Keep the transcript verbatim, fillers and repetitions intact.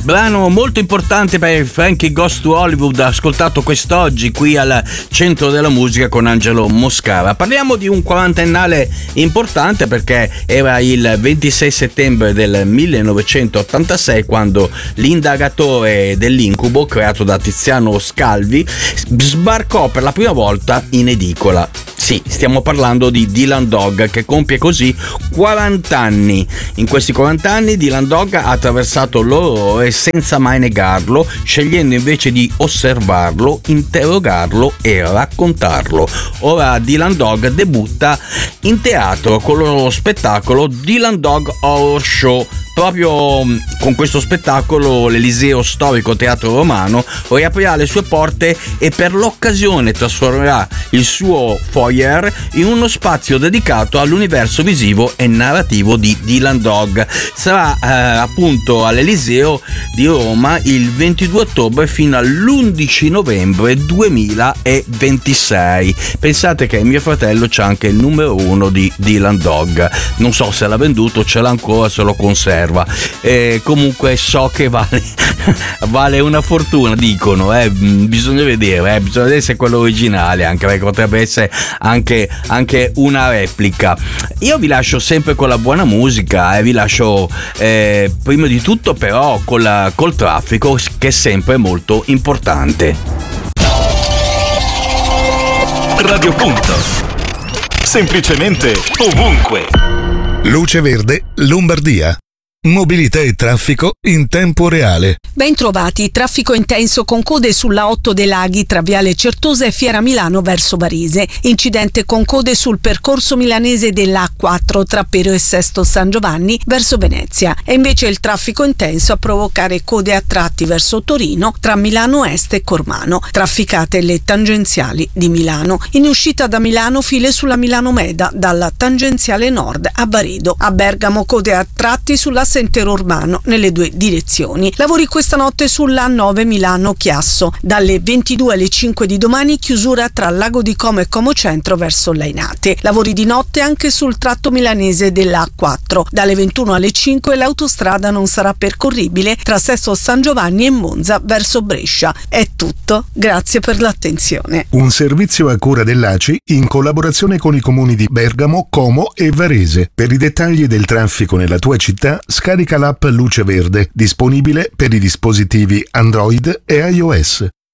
brano molto importante per Frankie Goes to Hollywood, ascoltato quest'oggi qui al Centro della Musica con Angelo Moscara. Parliamo di un quarantennale importante perché era il ventisei settembre del millenovecentottantasei quando l'indagatore dell'incubo, creato da Tiziano Scalvi, sbarcò per la prima volta in edicola. Sì, stiamo parlando di Dylan Dog, che compie così quaranta anni. In questi quaranta anni Dylan Dog ha attraversato l'orrore senza mai negarlo, scegliendo invece di osservarlo, interrogarlo e raccontarlo. Ora Dylan Dog debutta in teatro con lo spettacolo Dylan Dog Horror Show. Proprio con questo spettacolo l'Eliseo Storico Teatro Romano riaprirà le sue porte e per l'occasione trasformerà il suo foyer in uno spazio dedicato all'universo visivo e narrativo di Dylan Dog. Sarà eh, appunto all'Eliseo di Roma il ventidue ottobre fino all'undici novembre duemilaventisei. Pensate che mio fratello c'ha anche il numero uno di Dylan Dog. Non so se l'ha venduto, ce l'ha ancora, se lo conserva. Eh, comunque so che vale vale una fortuna, dicono, eh. bisogna vedere, eh. bisogna vedere se è quello originale, anche perché potrebbe essere anche, anche una replica. Io vi lascio sempre con la buona musica, eh. vi lascio eh, prima di tutto però col, col traffico, che è sempre molto importante. Radio Punto, semplicemente ovunque. Luce Verde, Lombardia. Mobilità e traffico in tempo reale. Ben trovati, traffico intenso con code sulla otto dei Laghi tra Viale Certosa e Fiera Milano verso Varese. Incidente con code sul percorso milanese della A quattro tra Pero e Sesto San Giovanni verso Venezia. E invece il traffico intenso a provocare code a tratti verso Torino tra Milano Est e Cormano. Trafficate le tangenziali di Milano. In uscita da Milano file sulla Milano Meda dalla tangenziale nord a Varedo. A Bergamo code a tratti sulla Sentiero Urbano nelle due direzioni. Lavori questa notte sulla A nove Milano-Chiasso. Dalle ventidue alle cinque di domani chiusura tra Lago di Como e Como Centro verso Lainate. Lavori di notte anche sul tratto milanese della A quattro. Dalle ventuno alle cinque l'autostrada non sarà percorribile tra Sesto San Giovanni e Monza verso Brescia. È tutto. Grazie per l'attenzione. Un servizio a cura dell'A C I in collaborazione con i comuni di Bergamo, Como e Varese. Per i dettagli del traffico nella tua città, scarica l'app Luce Verde, disponibile per i dispositivi Android e iOS.